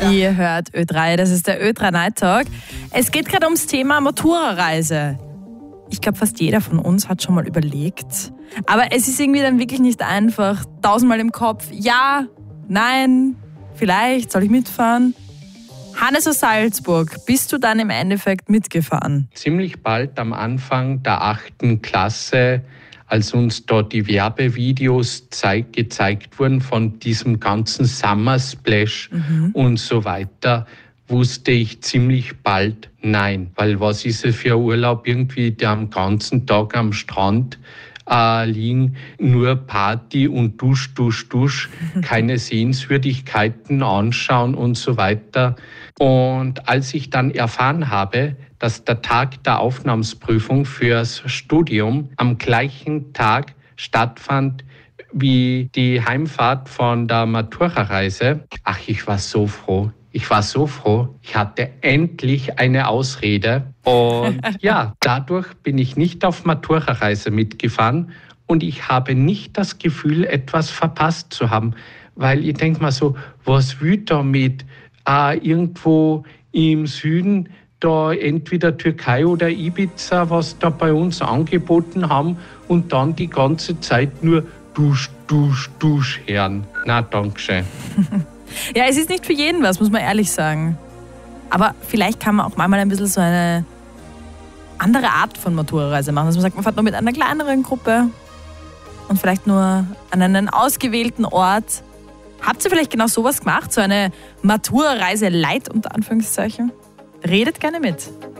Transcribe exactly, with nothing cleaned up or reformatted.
Ja. Ihr hört Ö drei, das ist der Ö drei Night Talk. Es geht gerade ums Thema Matura-Reise. Ich glaube, fast jeder von uns hat schon mal überlegt. Aber es ist irgendwie dann wirklich nicht einfach. Tausendmal im Kopf, ja, nein, vielleicht, soll ich mitfahren? Hannes aus Salzburg, bist du dann im Endeffekt mitgefahren? Ziemlich bald am Anfang der achten Klasse, als uns dort die Werbevideos zeig, gezeigt wurden von diesem ganzen Summer Splash mhm. und so weiter, wusste ich ziemlich bald nein. Weil was ist es für ein Urlaub irgendwie, der am ganzen Tag am Strand äh, liegen, nur Party und Dusch, Dusch, Dusch, keine Sehenswürdigkeiten anschauen und so weiter. Und als ich dann erfahren habe, dass der Tag der Aufnahmeprüfung fürs Studium am gleichen Tag stattfand wie die Heimfahrt von der Matura-Reise, ach, ich war so froh. Ich war so froh, ich hatte endlich eine Ausrede und ja, dadurch bin ich nicht auf Matura-Reise mitgefahren und ich habe nicht das Gefühl, etwas verpasst zu haben, weil ich denke mal so, was will da mit äh, irgendwo im Süden, da entweder Türkei oder Ibiza, was da bei uns angeboten haben und dann die ganze Zeit nur Dusch, Dusch, Dusch hören. Na, dankeschön. Ja, es ist nicht für jeden was, muss man ehrlich sagen. Aber vielleicht kann man auch manchmal ein bisschen so eine andere Art von Matura-Reise machen. Also man sagt, man fährt nur mit einer kleineren Gruppe und vielleicht nur an einen ausgewählten Ort. Habt ihr vielleicht genau sowas gemacht? So eine Matura-Reise light unter Anführungszeichen? Redet gerne mit.